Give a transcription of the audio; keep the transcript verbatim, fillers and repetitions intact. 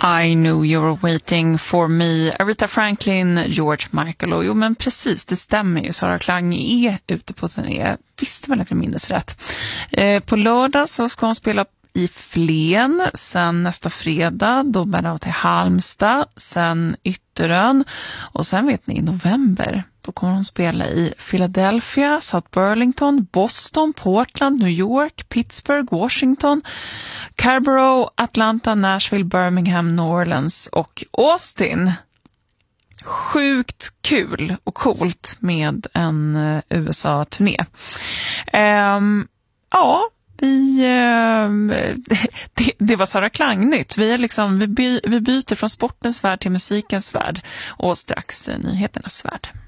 I know you're waiting for me. Aretha Franklin, George Michael. Och jo, men precis, det stämmer ju. Sara Klang är ute på turné. Visste väl att jag minns rätt. Eh, på lördag så ska hon spela i Flen. Sen nästa fredag då bär av till Halmstad. Sen Ytterön. Och sen vet ni, i november då kommer hon spela i Philadelphia, South Burlington, Boston, Portland, New York, Pittsburgh, Washington, Scarborough, Atlanta, Nashville, Birmingham, New Orleans och Austin. Sjukt kul och coolt med en uh, U S A-turné. Um, ja, vi, uh, det, det var Sara Klang-nytt. Vi, är liksom, vi, by, vi byter från sportens värld till musikens värld och strax uh, nyheternas värld.